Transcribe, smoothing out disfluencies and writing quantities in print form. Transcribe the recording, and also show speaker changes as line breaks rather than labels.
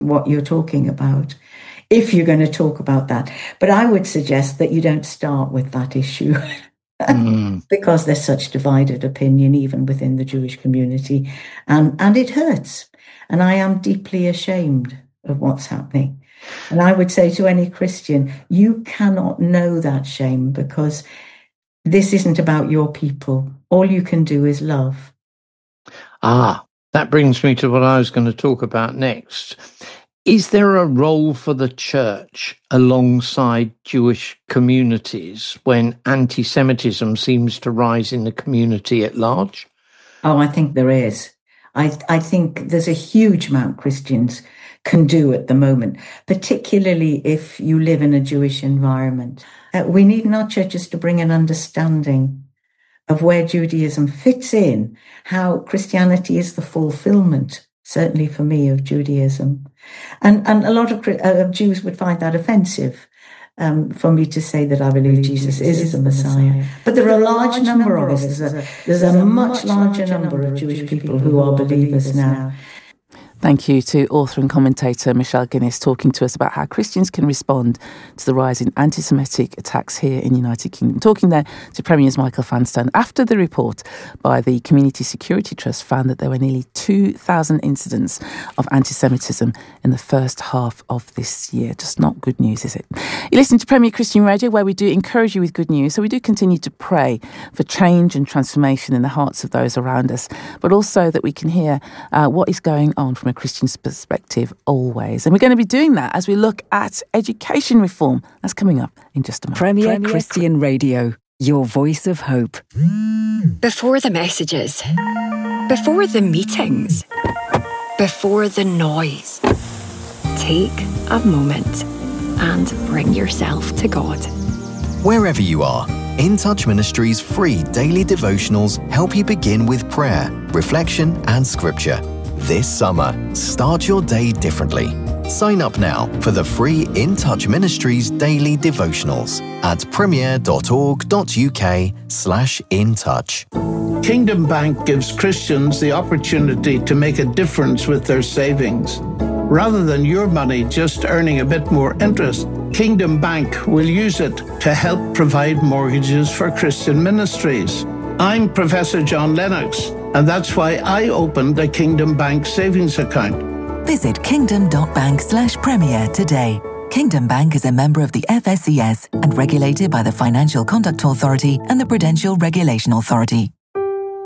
what you're talking about, if you're going to talk about that. But I would suggest that you don't start with that issue because there's such divided opinion even within the Jewish community, and it hurts. And I am deeply ashamed of what's happening. And I would say to any Christian, you cannot know that shame because this isn't about your people. All you can do is love.
That brings me to what I was going to talk about next. Is there a role for the church alongside Jewish communities when anti-Semitism seems to rise in the community at large?
Oh, I think there is. I think there's a huge amount Christians can do at the moment, particularly if you live in a Jewish environment. We need in our churches to bring an understanding of where Judaism fits in, how Christianity is the fulfillment, certainly for me, of Judaism. And a lot of Jews would find that offensive for me to say that I believe Jesus is the Messiah. But there are a large number of us. There's a much larger number of Jewish people who are believers now.
Thank you to author and commentator Michelle Guinness talking to us about how Christians can respond to the rise in anti-Semitic attacks here in the United Kingdom. Talking there to Premier's Michael Vanstone after the report by the Community Security Trust found that there were nearly 2,000 incidents of anti-Semitism in the first half of this year. Just not good news, is it? You listen to Premier Christian Radio, where we do encourage you with good news. So we do continue to pray for change and transformation in the hearts of those around us, but also that we can hear what is going on from a Christian's perspective always. And we're going to be doing that as we look at education reform. That's coming up in just a moment.
Premier Christian Radio, your voice of hope.
Before the messages, before the meetings, before the noise, take a moment and bring yourself to God.
Wherever you are, In Touch Ministries' free daily devotionals help you begin with prayer, reflection and scripture. This summer, start your day differently. Sign up now for the free In Touch Ministries daily devotionals at premier.org.uk/intouch.
Kingdom Bank gives Christians the opportunity to make a difference with their savings. Rather than your money just earning a bit more interest, Kingdom Bank will use it to help provide mortgages for Christian ministries. I'm Professor John Lennox, and that's why I opened a Kingdom Bank savings account.
Visit kingdom.bank/premier today. Kingdom Bank is a member of the FSCS and regulated by the Financial Conduct Authority and the Prudential Regulation Authority.